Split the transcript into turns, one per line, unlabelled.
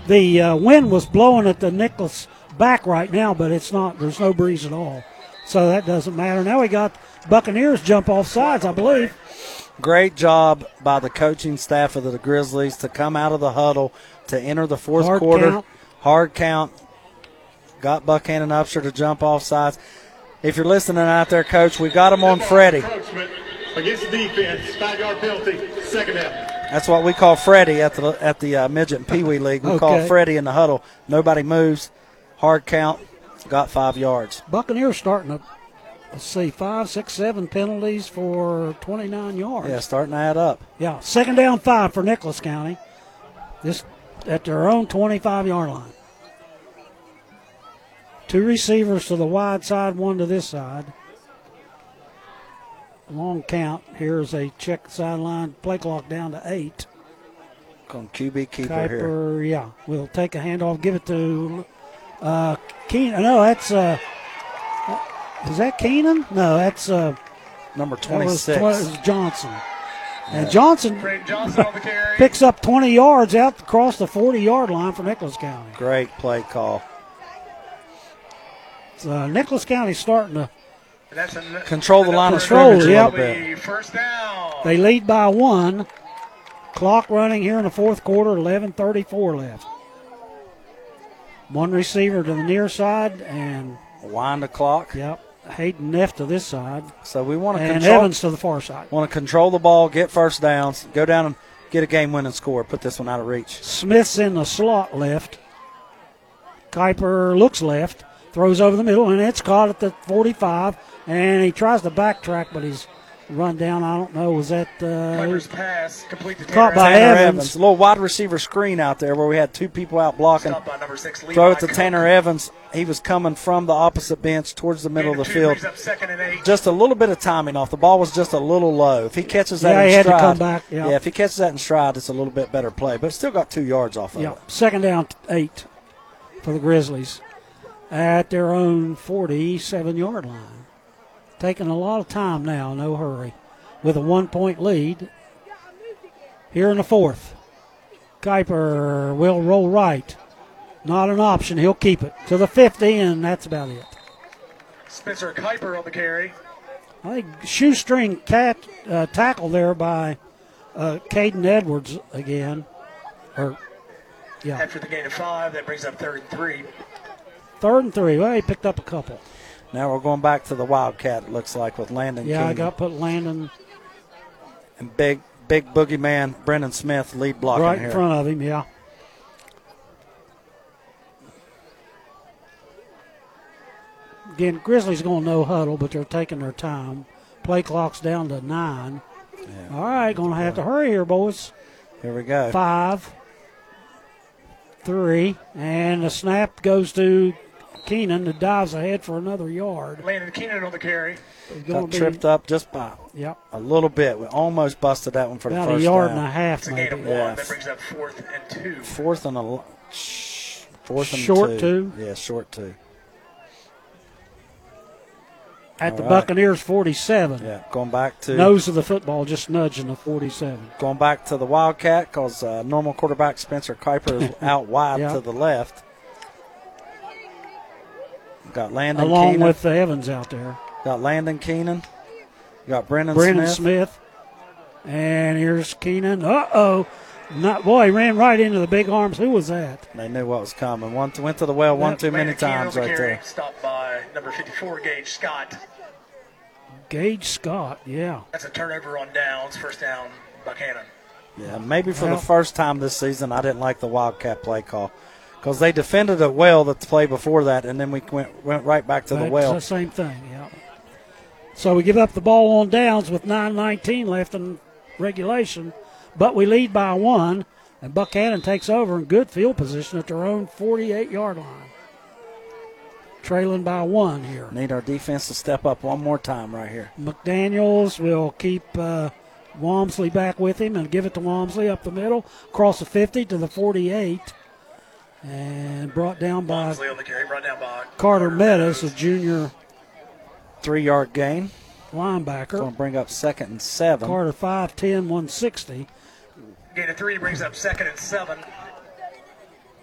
The wind was blowing at the Nicholas back right now, but it's not. There's no breeze at all, so that doesn't matter. Now we got Buccaneers jump off sides, I believe.
Great job by the coaching staff of the Grizzlies to come out of the huddle to enter the fourth quarter.
Count.
Hard count. Got Buchanan Upshur to jump off sides. If you're listening out there, Coach, we got him on Freddie.
Against defense, 5-yard penalty, second down.
That's what we call Freddie at the midget and Pee Wee League. We call Freddie in the huddle. Nobody moves. Hard count. Got 5 yards.
Buccaneers starting to, let's see, 5, 6, 7 penalties for 29 yards.
Yeah, starting to add up.
Yeah, second down 5 for Nicholas County. This at their own 25-yard line. 2 receivers to the wide side, 1 to this side. Long count. Here's a check sideline. Play clock down to 8.
Going QB keeper
Kuiper,
here.
yeah, will take a handoff, give it to Keenan. No, that's is that Keenan? No, that's
number 26.
That was Johnson. And Johnson picks up 20 yards out across the 40-yard line for Nicholas County.
Great play call.
Nicholas County starting to
control the line of scrimmage a little bit.
First down.
They lead by 1. Clock running here in the fourth quarter, 11:34 left. 1 receiver to the near side and
wind the clock.
Yep. Hayden Neff to this side.
So we want to
control. And Evans to the far side.
Want to control the ball, get first downs, go down and get a game-winning score. Put this one out of reach.
Smith's in the slot left. Kuiper looks left, throws over the middle, and it's caught at the 45. And he tries to backtrack, but he's run down. I don't know. Was that
pass complete to
caught by
Tanner
Evans?
A little wide receiver screen out there where we had 2 people out blocking. Throw it to Tanner Evans. He was coming from the opposite bench towards the middle of the field. Just a little bit of timing off. The ball was just a little low. If he catches that in stride,
he had to come back. Yeah,
if he catches that in stride, it's a little bit better play. But still got 2 yards off of it.
Second down 8 for the Grizzlies at their own 47-yard line. Taking a lot of time now, no hurry. With a 1-point lead here in the fourth. Kuiper will roll right. Not an option. He'll keep it to the 50, and that's about it.
Spencer Kuiper on the carry.
I think shoestring tackle there by Caden Edwards again.
After the gain of 5, that brings up 3rd and 3.
3rd and 3. Well, he picked up a couple.
Now we're going back to the Wildcat, it looks like, with Landon Keenan.
I got put Landon.
And big boogeyman, Brendan Smith, lead blocking
right
here.
in front of him, yeah. Again, Grizzlies going no huddle, but they're taking their time. Play clock's down to 9. Yeah. All right, going to have to hurry here, boys.
Here we go.
5, 3, and the snap goes to Keenan, that dives ahead for another yard.
Landon Keenan on the carry.
Got tripped up just by a little bit. We almost busted that one for the first down.
About a yard and a half,
it's a gain of 1. That brings up 4th and 2.
Fourth and
short 2.
Yeah, short 2.
At the Buccaneers 47.
Yeah, going back to
nose of the football, just nudging the 47.
Going back to the Wildcat because normal quarterback Spencer Kuiper is out wide to the left. Got Landon
along
Keenan.
with Evans out there.
Got Landon Keenan. Got Brendan
Smith. And here's Keenan. Boy, he ran right into the big arms. Who was that?
They knew what was coming. Went to the well one too many times right there.
Stopped by number 54, Gage Scott.
Gage Scott, yeah.
That's a turnover on downs. First down, Buchanan.
Yeah, maybe for the first time this season, I didn't like the Wildcat play call. Because they defended it well the play before that, and then we went right back to the well.
It's the same thing, yeah. So we give up the ball on downs with 9:19 left in regulation, but we lead by 1, and Buchanan takes over in good field position at their own 48-yard line. Trailing by 1 here.
Need our defense to step up one more time right here.
McDaniels will keep Walmsley back with him and give it to Walmsley up the middle, across the 50 to the 48. And brought down by Carter Meadows, a junior
3-yard gain.
Linebacker.
Going to bring up 2nd and 7.
Carter 5'10", 160.
Gain of 3 brings up 2nd and 7.